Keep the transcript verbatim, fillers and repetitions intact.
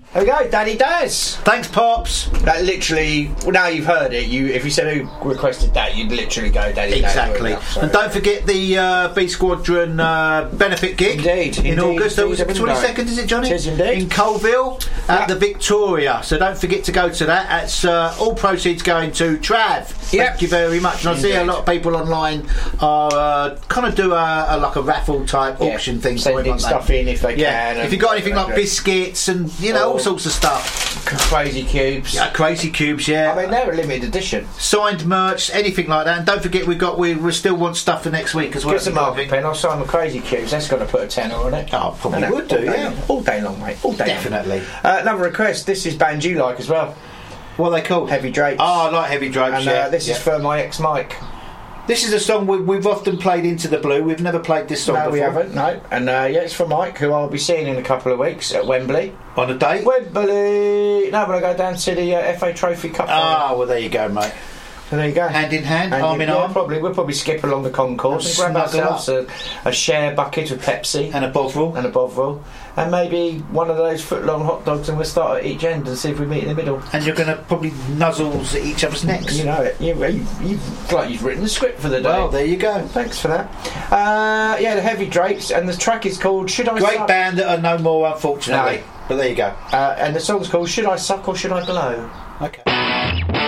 There we go, Daddy Daz. Thanks, Pops. That literally, well, now you've heard it, you if you said who requested that, you'd literally go Daddy Exactly. Daz. Exactly. And don't forget the uh, B Squadron uh, benefit gig. Indeed. In indeed, August. That was the indeed, twenty-second, is it, Johnny? It is indeed. In Colville at Yeah. the Victoria. So don't forget to go to that. That's uh, all proceeds going to Trav. Thank Yep. you very much. And I see a Indeed. lot of people online are uh, kind of do a, a like a raffle type Yeah, auction thing. for sending him, aren't they? stuff in if they Yeah. can. If you've got anything like biscuits and you know Or- all sorts of stuff. Crazy Cubes. Yeah, crazy cubes. Yeah. I mean, they're a limited edition. Signed merch, anything like that. And don't forget, we've got we, we still want stuff for next week as well. Get some market pen. I'll sign the Crazy Cubes. That's got to put a tenner on it. Oh, probably And would that- do, all day yeah. long. All day long, mate. All day Definitely. long. Uh, another request. This is band you like as well. What are they called? Heavy Drapes. Oh, I like Heavy Drapes. And yeah. uh, this yeah. is for my ex Mike. This is a song we, we've often played Into the Blue. We've never played this song No, before. we haven't. No. And uh, yeah, it's for Mike, who I'll be seeing in a couple of weeks at Wembley. On a date? Wembley. No, but I go down to the uh, F A Trophy Cup. Ah, well, there you go, mate. So there you go. Hand in hand, And arm you- in yeah, arm. Probably we'll probably skip along the concourse and grab Snuggle ourselves a, a share bucket of Pepsi And a Bovril. and a Bovril, and maybe one of those foot long hot dogs, and we'll start at each end and see if we meet in the middle. And you're going to probably nuzzles at each other's necks. You know it. You, you, you've it's like you've written the script for the day. Well, there you go. Thanks for that. Uh, yeah, the Heavy Drapes, and the track is called "Should I?" Great Suck? band that are no more, unfortunately. No. But there you go. Uh, and the song's called "Should I Suck or Should I Blow?"